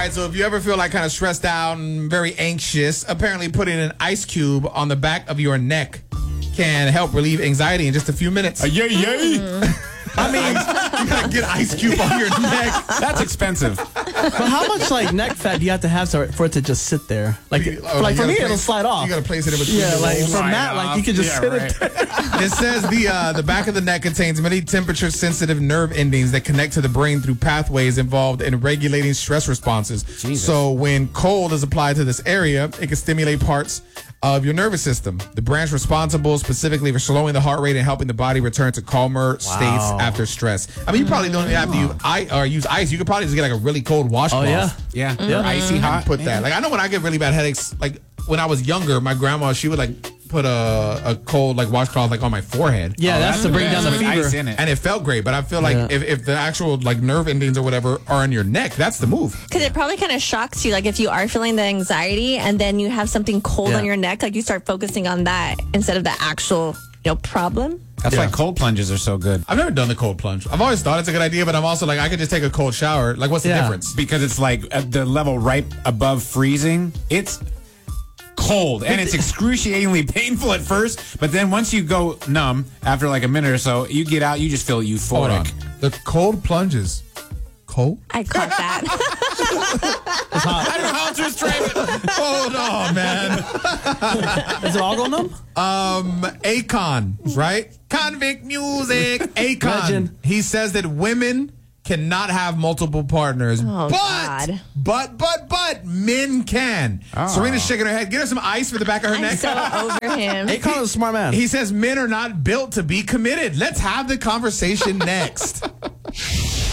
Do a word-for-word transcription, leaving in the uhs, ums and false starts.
right, so if you ever feel like kind of stressed out and very anxious, apparently putting an ice cube on the back of your neck can help relieve anxiety in just a few minutes. Uh, yay, yay. Mm. I mean, you gotta get ice cube on your neck. That's expensive. But how much like neck fat do you have to have to, for it to just sit there? Like, You- oh, like you for me, gotta it'll place- slide off. You gotta place it in between. Yeah, the like rolls. for Slide Matt, like you could just off. sit Yeah, it right. there. It says the uh, the back of the neck contains many temperature-sensitive nerve endings that connect to the brain through pathways involved in regulating stress responses. Jesus. So when cold is applied to this area, it can stimulate parts of your nervous system. The branch responsible specifically for slowing the heart rate and helping the body return to calmer states after stress. I mean, you probably don't even have to use ice, or use ice. You could probably just get like a really cold washcloth. Oh yeah. Yeah. Yeah. Icy hot. Put that. Like I know when I get really bad headaches, like when I was younger, my grandma, she would like put a, a cold like washcloth like on my forehead. Yeah, Oh, that's, that's to bring good. down the With fever. ice in it. And it felt great, but I feel like Yeah. if, if the actual like nerve endings or whatever are in your neck, that's the move. Because it probably kind of shocks you. Like if you are feeling the anxiety and then you have something cold Yeah. on your neck, like you start focusing on that instead of the actual, you know, problem. That's Yeah. why cold plunges are so good. I've never done the cold plunge. I've always thought it's a good idea, but I'm also like, I could just take a cold shower. Like, what's the Yeah. difference? Because it's like at the level right above freezing. It's cold and it's excruciatingly painful at first, but then once you go numb after like a minute or so, you get out, you just feel Hold on. euphoric. The cold plunges. Cold? I caught that. I don't know how to describe it. Hold on, man. Is it all going numb? Um, Akon, right? Convict music. Akon. Legend. He says that women cannot have multiple partners. Oh, but, God. but, but, but, men can. Serena's shaking her head. Get her some ice for the back of her I'm neck. so over him. Akon is a smart man. He says men are not built to be committed. Let's have the conversation next.